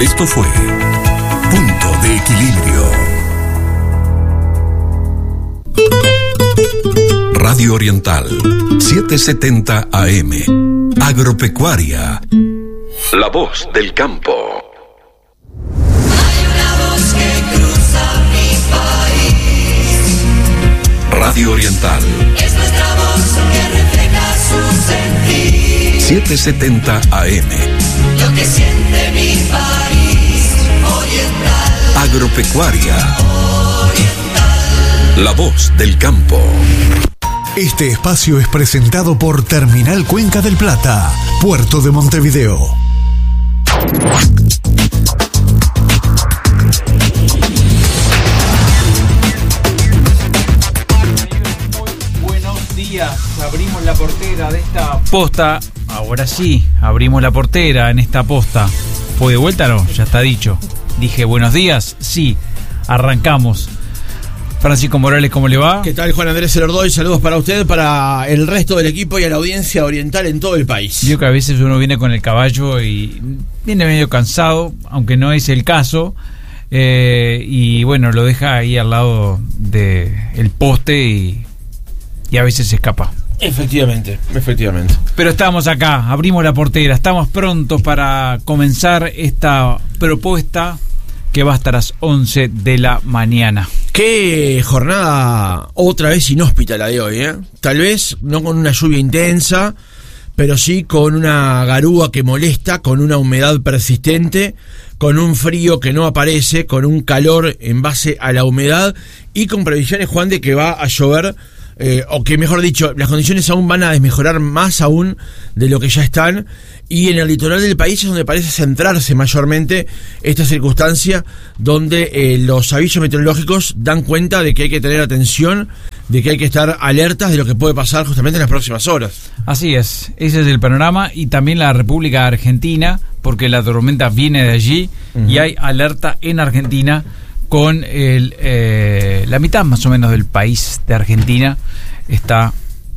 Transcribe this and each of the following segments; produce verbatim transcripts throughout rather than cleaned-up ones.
Esto fue Punto de Equilibrio. Radio Oriental, setecientos setenta A M. Agropecuaria. La voz del campo. Hay una voz que cruza mi país. Radio Oriental. Es nuestra voz que refleja su sentir. setecientos setenta A M. Lo que siente mi país. Oriental. Agropecuaria. Oriental. La voz del campo. Este espacio es presentado por Terminal Cuenca del Plata, Puerto de Montevideo. Muy buenos días, abrimos la portera de esta posta. Ahora sí, abrimos la portera en esta posta. ¿Fue de vuelta? No, ya está dicho. Dije buenos días, sí, arrancamos. Francisco Morales, ¿cómo le va? ¿Qué tal, Juan Andrés Elordoy? Saludos para usted, para el resto del equipo y a la audiencia oriental en todo el país. Yo que a veces uno viene con el caballo y viene medio cansado, aunque no es el caso, eh, y bueno, lo deja ahí al lado del poste y, y a veces se escapa. Efectivamente, efectivamente. Pero estamos acá, abrimos la portera, estamos prontos para comenzar esta propuesta que va hasta las once de la mañana. Qué jornada otra vez inhóspita la de hoy, ¿eh? Tal vez no con una lluvia intensa, pero sí con una garúa que molesta, con una humedad persistente, con un frío que no aparece, con un calor en base a la humedad y con previsiones, Juan, de que va a llover, eh, o que mejor dicho, las condiciones aún van a desmejorar más aún de lo que ya están. Y en el litoral del país es donde parece centrarse mayormente esta circunstancia, donde eh, los avisos meteorológicos dan cuenta de que hay que tener atención, de que hay que estar alertas de lo que puede pasar justamente en las próximas horas. Así es, ese es el panorama, y también la República Argentina, porque la tormenta viene de allí, uh-huh. Y hay alerta en Argentina con el, eh, la mitad más o menos del país de Argentina está,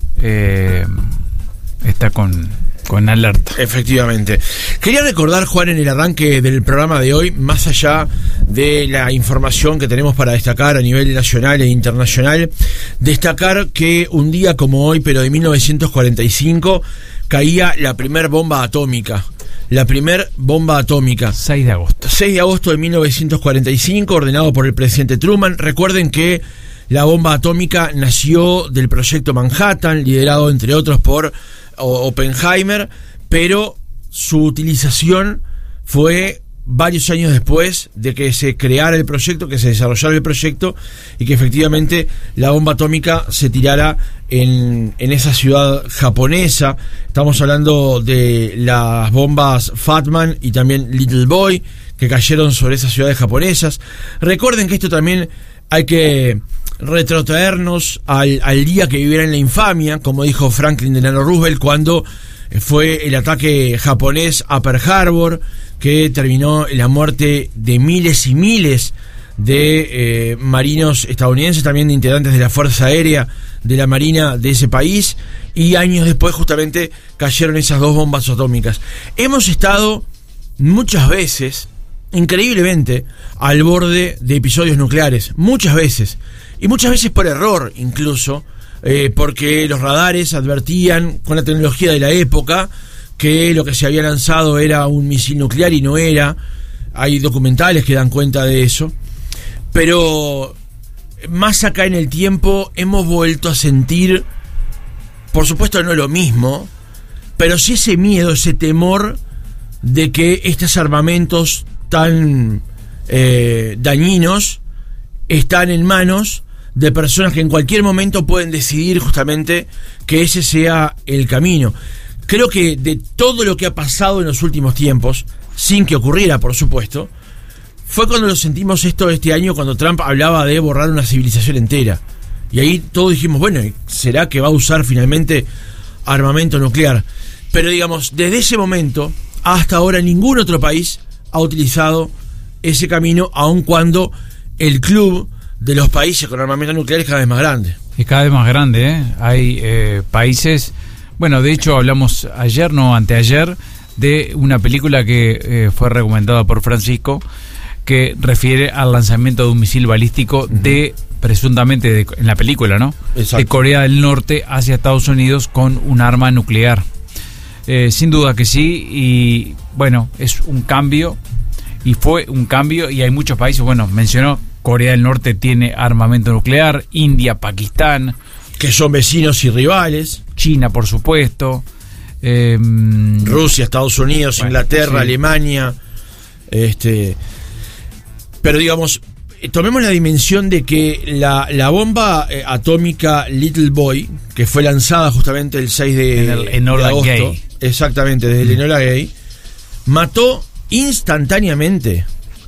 eh, está con... con alerta. Efectivamente. Quería recordar, Juan, en el arranque del programa de hoy, más allá de la información que tenemos para destacar a nivel nacional e internacional, destacar que un día como hoy, pero de mil novecientos cuarenta y cinco, caía la primer bomba atómica. La primer bomba atómica. seis de agosto. seis de agosto de mil novecientos cuarenta y cinco, ordenado por el presidente Truman. Recuerden que la bomba atómica nació del proyecto Manhattan, liderado entre otros por Oppenheimer, pero su utilización fue varios años después de que se creara el proyecto, que se desarrollara el proyecto y que efectivamente la bomba atómica se tirara en, en esa ciudad japonesa. Estamos hablando de las bombas Fatman y también Little Boy, que cayeron sobre esas ciudades japonesas. Recuerden que esto también hay que retrotraernos al, al día que viviera en la infamia, como dijo Franklin Delano Roosevelt, cuando fue el ataque japonés a Pearl Harbor, que terminó en la muerte de miles y miles de eh, marinos estadounidenses, también de integrantes de la Fuerza Aérea de la Marina de ese país, y años después justamente cayeron esas dos bombas atómicas. Hemos estado muchas veces, increíblemente, al borde de episodios nucleares, muchas veces. Y muchas veces por error, incluso, eh, porque los radares advertían con la tecnología de la época que lo que se había lanzado era un misil nuclear y no era. Hay documentales que dan cuenta de eso. Pero más acá en el tiempo hemos vuelto a sentir, por supuesto no lo mismo, pero sí ese miedo, ese temor de que estos armamentos tan eh, dañinos están en manos de personas que en cualquier momento pueden decidir justamente que ese sea el camino. Creo que de todo lo que ha pasado en los últimos tiempos, sin que ocurriera, por supuesto, fue cuando lo sentimos esto este año, cuando Trump hablaba de borrar una civilización entera. Y ahí todos dijimos, bueno, ¿será que va a usar finalmente armamento nuclear? Pero digamos, desde ese momento hasta ahora ningún otro país ha utilizado ese camino, aun cuando el club de los países con armamento nuclear es cada vez más grande. Es cada vez más grande, ¿eh? Hay eh, países, bueno, de hecho hablamos ayer, no, anteayer, de una película que eh, fue recomendada por Francisco, que refiere al lanzamiento de un misil balístico uh-huh. de, presuntamente, de, en la película, ¿no? Exacto. De Corea del Norte hacia Estados Unidos con un arma nuclear. Eh, sin duda que sí, y bueno, es un cambio, y fue un cambio, y hay muchos países, bueno, mencionó, Corea del Norte tiene armamento nuclear, India, Pakistán, que son vecinos y rivales, China, por supuesto, eh, Rusia, Estados Unidos, bueno, Inglaterra, sí. Alemania, este, pero digamos, tomemos la dimensión de que la, la bomba eh, atómica Little Boy, que fue lanzada justamente el seis de, en el Enola de agosto, Gay. Exactamente, desde el Enola Gay, mató instantáneamente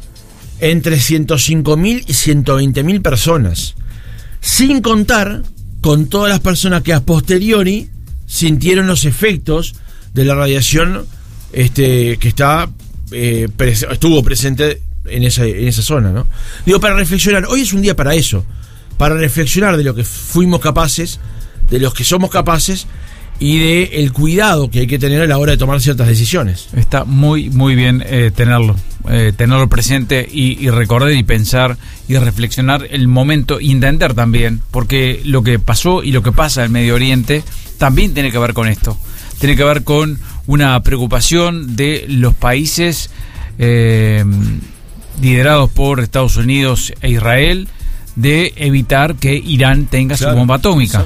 entre ciento cinco mil y ciento veinte mil personas, sin contar con todas las personas que a posteriori sintieron los efectos de la radiación este, que está eh, pres- estuvo presente en esa, en esa zona, ¿no? Digo, para reflexionar, hoy es un día para eso, para reflexionar de lo que fuimos capaces, de los que somos capaces y de el cuidado que hay que tener a la hora de tomar ciertas decisiones. Está muy, muy bien eh, tenerlo, eh, tenerlo presente y, y recordar y pensar y reflexionar el momento y entender también, porque lo que pasó y lo que pasa en Medio Oriente también tiene que ver con esto, tiene que ver con una preocupación de los países eh, liderados por Estados Unidos e Israel de evitar que Irán tenga claro, su bomba atómica.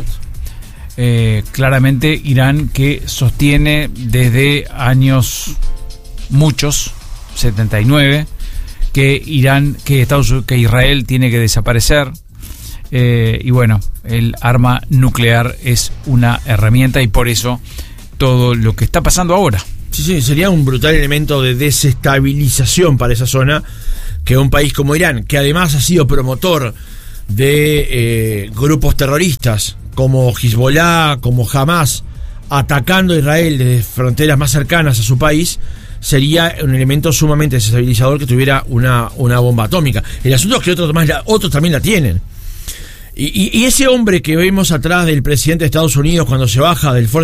Eh, claramente Irán, que sostiene desde años muchos, setenta y nueve, que Irán, que Estados que Israel tiene que desaparecer, eh, y bueno, el arma nuclear es una herramienta, y por eso todo lo que está pasando ahora. Sí, sí, sería un brutal elemento de desestabilización para esa zona, que un país como Irán, que además ha sido promotor de eh, grupos terroristas como Hezbollah, como Hamas, atacando a Israel desde fronteras más cercanas a su país, sería un elemento sumamente desestabilizador que tuviera una, una bomba atómica. El asunto es que otros, más la, otros también la tienen. Y, y, y ese hombre que vemos atrás del presidente de Estados Unidos cuando se baja del Ford